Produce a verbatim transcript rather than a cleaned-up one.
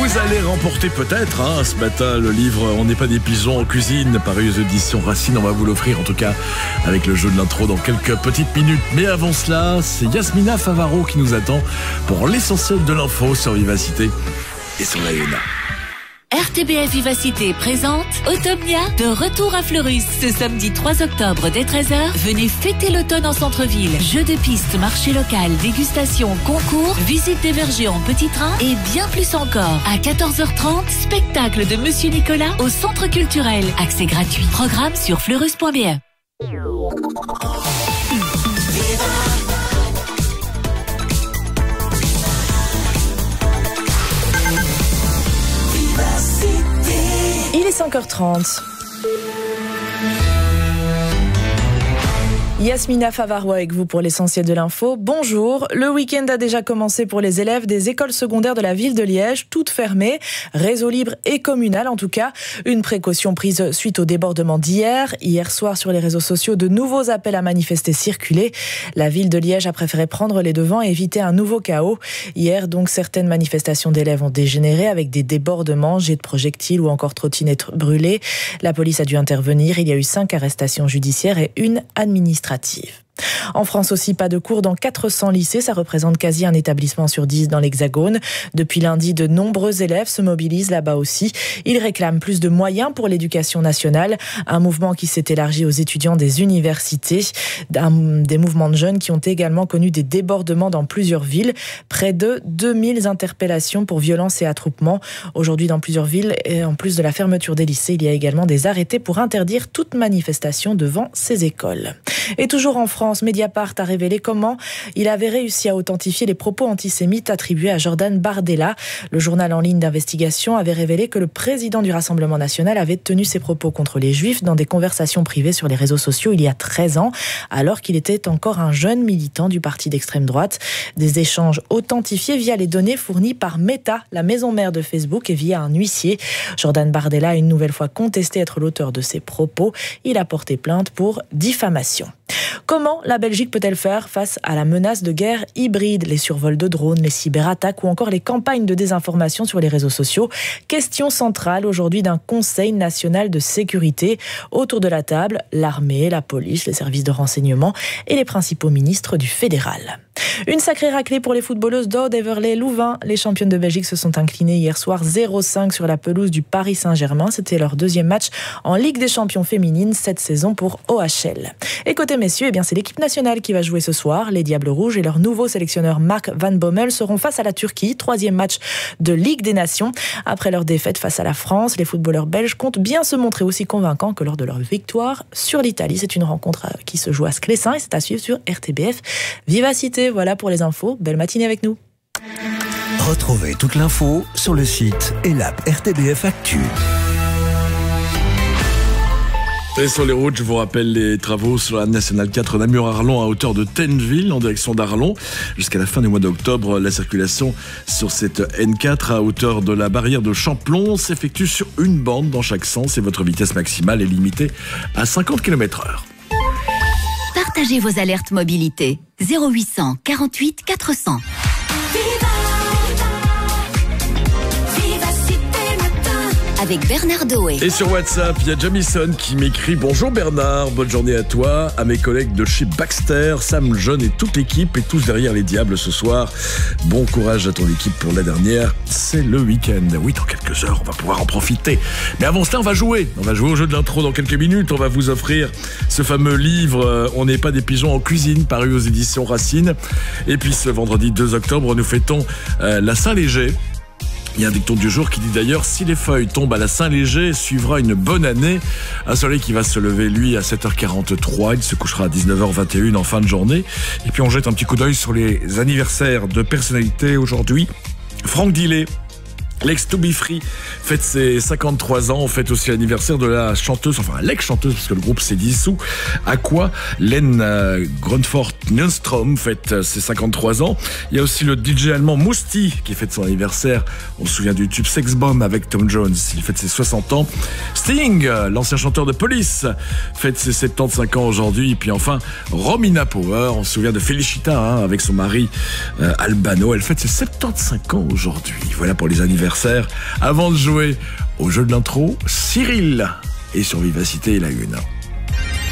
Vous allez remporter peut-être hein, ce matin le livre On n'est pas des pigeons en cuisine, paru aux éditions Racine. On va vous l'offrir en tout cas avec le jeu de l'intro dans quelques petites minutes. Mais avant cela, c'est Yasmina Favaro qui nous attend pour l'essentiel de l'info sur Vivacité et sur la Une. R T B F Vivacité présente Automnia de retour à Fleurus. Ce samedi trois octobre dès treize heures, venez fêter l'automne en centre-ville. Jeux de piste, marché local, dégustation, concours, visite des vergers en petit train et bien plus encore. À quatorze heures trente, spectacle de Monsieur Nicolas au centre culturel. Accès gratuit. Programme sur fleurus point b e. Il est cinq heures trente. Yasmina Favaro avec vous pour l'essentiel de l'info. Bonjour. Le week-end a déjà commencé pour les élèves des écoles secondaires de la ville de Liège, toutes fermées, réseau libre et communal en tout cas. Une précaution prise suite au débordement d'hier. Hier soir sur les réseaux sociaux, de nouveaux appels à manifester circulaient. La ville de Liège a préféré prendre les devants et éviter un nouveau chaos. Hier donc, certaines manifestations d'élèves ont dégénéré avec des débordements, jets de projectiles ou encore trottinettes brûlées. La police a dû intervenir. Il y a eu cinq arrestations judiciaires et une administrative. En France aussi, pas de cours dans quatre cents lycées, ça représente quasi un établissement sur dix dans l'Hexagone. Depuis lundi, de nombreux élèves se mobilisent là-bas aussi. Ils réclament plus de moyens pour l'éducation nationale, un mouvement qui s'est élargi aux étudiants des universités, des mouvements de jeunes qui ont également connu des débordements dans plusieurs villes. Près de deux mille interpellations pour violences et attroupements. Aujourd'hui, dans plusieurs villes, et en plus de la fermeture des lycées, il y a également des arrêtés pour interdire toute manifestation devant ces écoles. Et toujours en France, Mediapart a révélé comment il avait réussi à authentifier les propos antisémites attribués à Jordan Bardella. Le journal en ligne d'investigation avait révélé que le président du Rassemblement national avait tenu ses propos contre les Juifs dans des conversations privées sur les réseaux sociaux il y a treize ans, alors qu'il était encore un jeune militant du parti d'extrême droite. Des échanges authentifiés via les données fournies par Meta, la maison mère de Facebook, et via un huissier. Jordan Bardella a une nouvelle fois contesté être l'auteur de ces propos. Il a porté plainte pour diffamation. Comment la Belgique peut-elle faire face à la menace de guerre hybride, les survols de drones, les cyberattaques ou encore les campagnes de désinformation sur les réseaux sociaux? Question centrale aujourd'hui d'un Conseil national de sécurité. Autour de la table, l'armée, la police, les services de renseignement et les principaux ministres du fédéral. Une sacrée raclée pour les footballeuses d'Aude Everley Louvain. Les championnes de Belgique se sont inclinées hier soir zéro cinq sur la pelouse du Paris Saint-Germain. C'était leur deuxième match en Ligue des champions féminines cette saison pour O H L. Et côté messieurs, eh bien c'est l'équipe nationale qui va jouer ce soir. Les Diables Rouges et leur nouveau sélectionneur Mark Van Bommel seront face à la Turquie. Troisième match de Ligue des Nations. Après leur défaite face à la France, les footballeurs belges comptent bien se montrer aussi convaincants que lors de leur victoire sur l'Italie. C'est une rencontre qui se joue à Sclessin et c'est à suivre sur R T B F Vivacité. Voilà pour les infos. Belle matinée avec nous. Retrouvez toute l'info sur le site et l'app R T B F Actu. Et sur les routes, je vous rappelle les travaux sur la Nationale quatre Namur-Arlon à hauteur de Tenneville en direction d'Arlon. Jusqu'à la fin du mois d'octobre, la circulation sur cette N quatre à hauteur de la barrière de Champlon s'effectue sur une bande dans chaque sens et votre vitesse maximale est limitée à cinquante kilomètres heure. Partagez vos alertes mobilité. zéro huit cent quarante-huit quatre cents. Avec Bernard Doé. Et sur WhatsApp, il y a Jamison qui m'écrit « Bonjour Bernard, bonne journée à toi, à mes collègues de chez Baxter, Sam, John et toute l'équipe, et tous derrière les diables ce soir. Bon courage à ton équipe pour la dernière, c'est le week-end. » Oui, dans quelques heures, on va pouvoir en profiter. Mais avant cela, on va jouer. On va jouer au jeu de l'intro dans quelques minutes. On va vous offrir ce fameux livre « On n'est pas des pigeons en cuisine » paru aux éditions Racine. Et puis ce vendredi deux octobre, nous fêtons euh, la Saint-Léger. Il y a un dicton du jour qui dit d'ailleurs « Si les feuilles tombent à la Saint-Léger, suivra une bonne année. » Un soleil qui va se lever, lui, à sept heures quarante-trois. Il se couchera à dix-neuf heures vingt et une en fin de journée. Et puis on jette un petit coup d'œil sur les anniversaires de personnalités aujourd'hui. Franck Dillet, l'ex To Be Free, fête ses cinquante-trois ans. On fête aussi l'anniversaire de la chanteuse, enfin l'ex-chanteuse, parce que le groupe s'est dissous. À quoi Len euh, Grönfort-Nystrom fête ses cinquante-trois ans. Il y a aussi le D J allemand Mousti qui fête son anniversaire. On se souvient du tube Sex Bomb avec Tom Jones. Il fête ses soixante ans. Sting, l'ancien chanteur de Police, fête ses soixante-quinze ans aujourd'hui. Et puis enfin, Romina Power. On se souvient de Felicita hein, avec son mari euh, Albano. Elle fête ses soixante-quinze ans aujourd'hui. Voilà pour les anniversaires adversaire. Avant de jouer au jeu de l'intro, Cyril est sur Vivacité et la une.